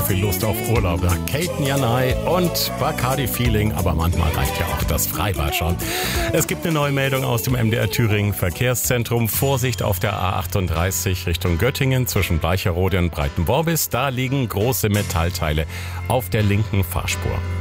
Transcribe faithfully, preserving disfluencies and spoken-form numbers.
viel Lust auf Urlaub. Kate Nianai und Bacardi Feeling, aber manchmal reicht ja auch das Freibad schon. Es gibt eine neue Meldung aus dem M D R Thüringen Verkehrszentrum. Vorsicht auf der A achtunddreißig Richtung Göttingen zwischen Bleicherode und Breitenworbis. Da liegen große Metallteile auf der linken Fahrspur.